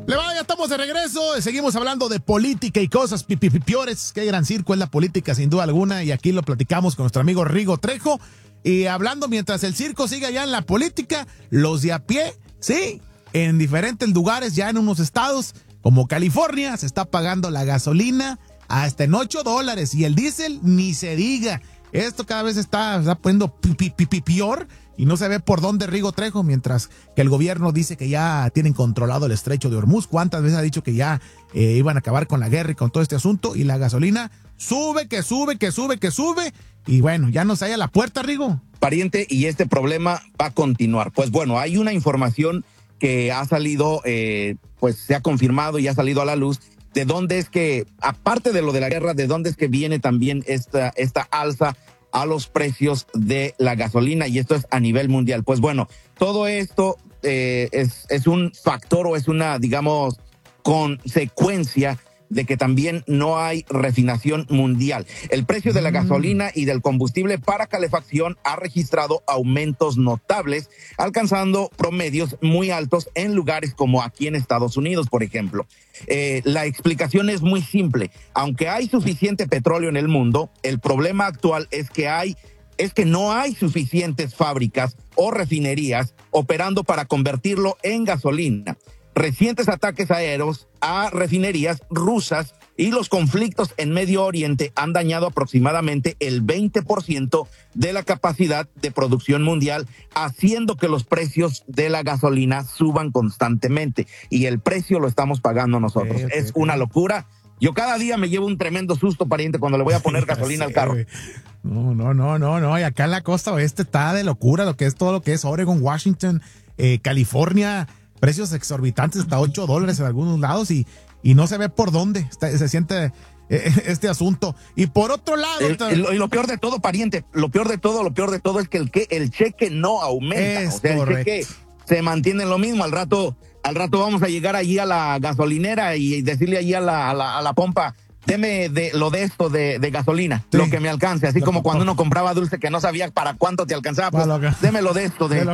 Le va, ya estamos de regreso, seguimos hablando de política y cosas peores. Qué gran circo es la política, sin duda alguna, y aquí lo platicamos con nuestro amigo Rigo Trejo. Y hablando mientras el circo sigue allá en la política, los de a pie, sí, en diferentes lugares, ya en unos estados, como California, se está pagando la gasolina hasta en $8, y el diésel ni se diga. Esto cada vez está poniendo peor. Y no se ve por dónde, Rigo Trejo, mientras que el gobierno dice que ya tienen controlado el estrecho de Hormuz. ¿Cuántas veces ha dicho que ya iban a acabar con la guerra y con todo este asunto? Y la gasolina sube, que sube. Y bueno, ya nos halla la puerta, Rigo. Pariente, y este problema va a continuar. Pues bueno, hay una información que ha salido, pues se ha confirmado y ha salido a la luz, de dónde es que, aparte de lo de la guerra, de dónde es que viene también esta alza a los precios de la gasolina, y esto es a nivel mundial. Pues bueno, todo esto es un factor, o es una, digamos, consecuencia de que también no hay refinación mundial. El precio de la gasolina y del combustible para calefacción ha registrado aumentos notables, alcanzando promedios muy altos en lugares como aquí en Estados Unidos, por ejemplo. La explicación es muy simple. Aunque hay suficiente petróleo en el mundo, el problema actual es que no hay suficientes fábricas o refinerías operando para convertirlo en gasolina. Recientes ataques aéreos a refinerías rusas y los conflictos en Medio Oriente han dañado aproximadamente el 20% de la capacidad de producción mundial, haciendo que los precios de la gasolina suban constantemente. Y el precio lo estamos pagando nosotros. Es una locura. Yo cada día me llevo un tremendo susto, pariente, cuando le voy a poner gasolina al carro. No. Y acá en la costa oeste está de locura todo lo que es Oregon, Washington, California. Precios exorbitantes, hasta $8 en algunos lados, y no se ve por dónde se siente este asunto. Y por otro lado... Y lo peor de todo, pariente, lo peor de todo es que el cheque no aumenta. Es correcto. El cheque se mantiene lo mismo. Al rato vamos a llegar allí a la gasolinera y decirle allí a la pompa: deme de gasolina, sí, lo que me alcance, así como cuando uno compraba dulce que no sabía para cuánto te alcanzaba, pues démelo de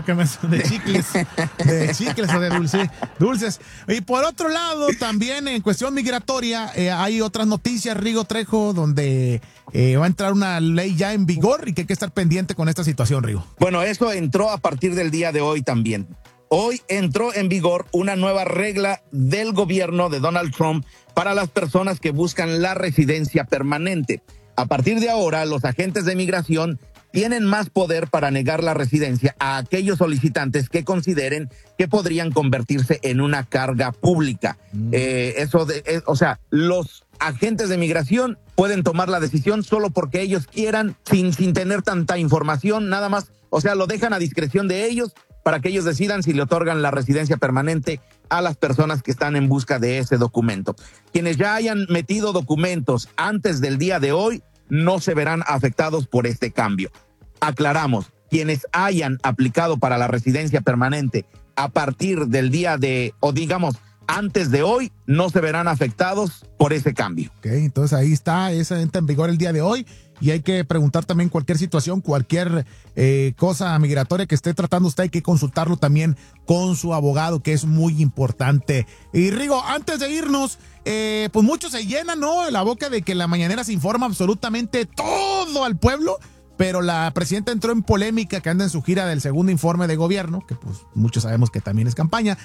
chicles o de dulces. Y por otro lado, también en cuestión migratoria, hay otras noticias, Rigo Trejo, donde va a entrar una ley ya en vigor y que hay que estar pendiente con esta situación, Rigo. Bueno, eso entró a partir del día de hoy también. Hoy entró en vigor una nueva regla del gobierno de Donald Trump para las personas que buscan la residencia permanente. A partir de ahora, los agentes de migración tienen más poder para negar la residencia a aquellos solicitantes que consideren que podrían convertirse en una carga pública. Los agentes de migración pueden tomar la decisión solo porque ellos quieran, sin tener tanta información, nada más. O sea, lo dejan a discreción de ellos, para que ellos decidan si le otorgan la residencia permanente a las personas que están en busca de ese documento. Quienes ya hayan metido documentos antes del día de hoy no se verán afectados por este cambio. Aclaramos, quienes hayan aplicado para la residencia permanente a partir del día antes de hoy, no se verán afectados por ese cambio. Ok, entonces ahí está, esa entra en vigor el día de hoy, y hay que preguntar también cualquier situación, cualquier cosa migratoria que esté tratando usted, hay que consultarlo también con su abogado, que es muy importante. Y Rigo, antes de irnos, pues muchos se llenan, ¿no?, la boca de que la mañanera se informa absolutamente todo al pueblo, pero la presidenta entró en polémica, que anda en su gira del segundo informe de gobierno, que pues muchos sabemos que también es campaña,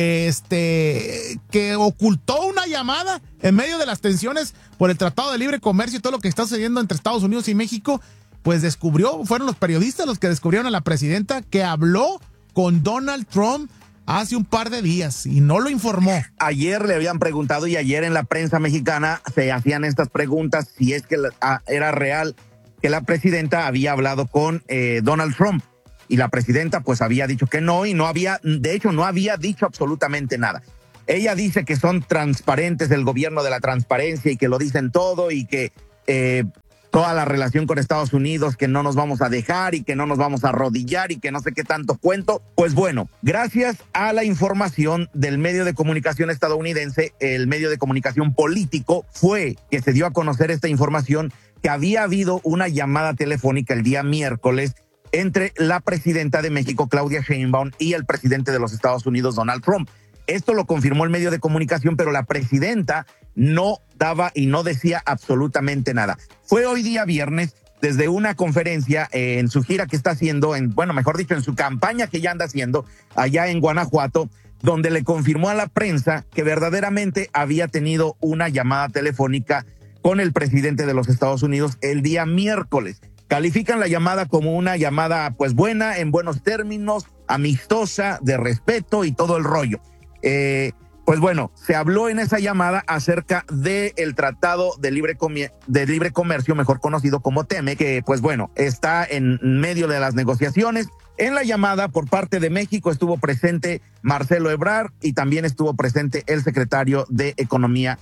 que ocultó una llamada en medio de las tensiones por el Tratado de Libre Comercio y todo lo que está sucediendo entre Estados Unidos y México. Pues fueron los periodistas los que descubrieron a la presidenta que habló con Donald Trump hace un par de días y no lo informó. Ayer le habían preguntado, y ayer en la prensa mexicana se hacían estas preguntas, si es que era real que la presidenta había hablado con Donald Trump, y la presidenta pues había dicho que no, y no había dicho absolutamente nada. Ella dice que son transparentes, el gobierno de la transparencia, y que lo dicen todo, y que toda la relación con Estados Unidos, que no nos vamos a dejar y que no nos vamos a arrodillar y que no sé qué tanto cuento. Pues bueno, gracias a la información del medio de comunicación estadounidense, el medio de comunicación político, fue que se dio a conocer esta información, que había habido una llamada telefónica el día miércoles entre la presidenta de México, Claudia Sheinbaum, y el presidente de los Estados Unidos, Donald Trump. Esto lo confirmó el medio de comunicación, pero la presidenta no daba y no decía absolutamente nada. Fue hoy día viernes, desde una conferencia en su gira que está haciendo, en su campaña que ya anda haciendo allá en Guanajuato, donde le confirmó a la prensa que verdaderamente había tenido una llamada telefónica con el presidente de los Estados Unidos el día miércoles. Califican la llamada como una llamada pues buena, en buenos términos, amistosa, de respeto y todo el rollo. Pues bueno, se habló en esa llamada acerca del Tratado de Libre Comercio, mejor conocido como TEME, que pues bueno, está en medio de las negociaciones. En la llamada por parte de México estuvo presente Marcelo Ebrard y también estuvo presente el secretario de Economía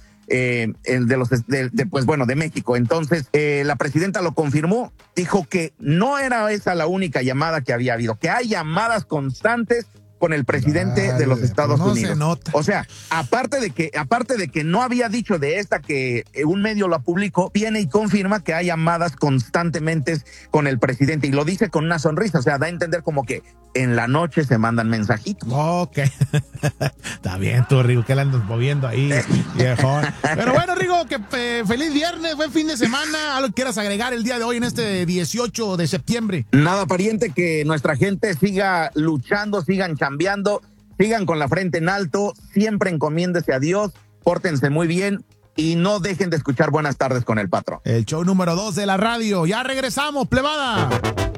de México. Entonces, la presidenta lo confirmó, dijo que no era esa la única llamada que había habido, que hay llamadas constantes con el presidente de los Estados Unidos. Se nota. O sea, aparte de que no había dicho de esta que un medio la publicó, viene y confirma que hay llamadas constantemente con el presidente y lo dice con una sonrisa, o sea, da a entender como que en la noche se mandan mensajitos. Ok. Está bien tú, Rigo, que la andas moviendo ahí, viejón. Pero bueno, Rigo, que feliz viernes, buen fin de semana. ¿Algo que quieras agregar el día de hoy en este 18 de septiembre? Nada, pariente, que nuestra gente siga luchando, sigan chambeando, sigan con la frente en alto, siempre encomiéndese a Dios, pórtense muy bien y no dejen de escuchar Buenas Tardes con el Patrón. El show número 2 de la radio. Ya regresamos, plebada.